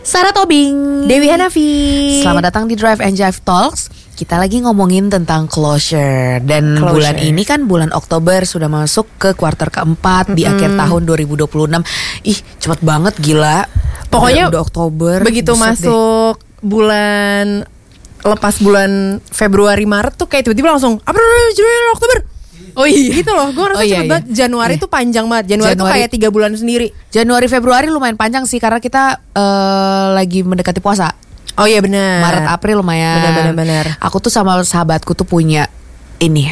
Sarah Tobing, Dewi Hanafi. Selamat datang di Drive and Jive Talks. Kita lagi ngomongin tentang closure. Dan bulan ini kan bulan Oktober, sudah masuk ke kuartal keempat di akhir tahun 2026. Ih, cepet banget gila. Pokoknya udah Oktober. Begitu masuk bulan, lepas bulan Februari Maret tuh kayak tiba-tiba langsung Oktober. Oh iya gitu loh, gue ngerasa cepet banget. Januari tuh panjang banget. Januari tuh kayak 3 bulan sendiri. Januari Februari lumayan panjang sih, karena kita lagi mendekati puasa. Oh iya benar. Maret April lumayan. Benar. Aku tuh sama sahabatku tuh punya ini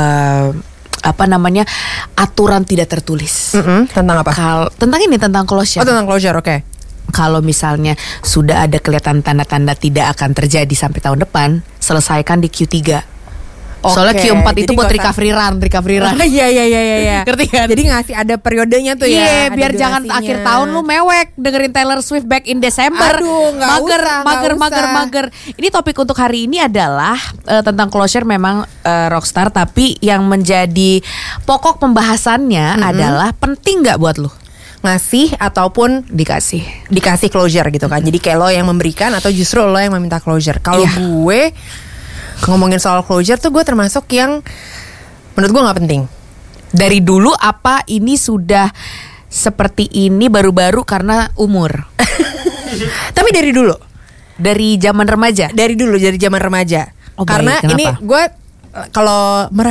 aturan tidak tertulis. Tentang apa? Tentang closure. Oh, tentang closure, oke. Kalau misalnya sudah ada kelihatan tanda-tanda tidak akan terjadi sampai tahun depan, selesaikan di Q3. Soalnya Q4 itu buat recovery run. Iya. Ngerti kan? Jadi ngasih ada periodenya tuh ya. Iya, biar jangan akhir tahun lu mewek dengerin Taylor Swift Back in December. Aduh, mager. Ini topik untuk hari ini adalah tentang closure. Memang rockstar, tapi yang menjadi pokok pembahasannya adalah penting nggak buat lu ngasih ataupun dikasih closure gitu kan. Jadi kayak lo yang memberikan atau justru lo yang meminta closure. Kalau gue ngomongin soal closure tuh gue termasuk yang menurut gue gak penting. Dari dulu apa ini sudah seperti ini baru-baru karena umur? Tapi dari dulu. Dari zaman remaja? Dari dulu, dari zaman remaja. Oh, karena baik, ini gue kalau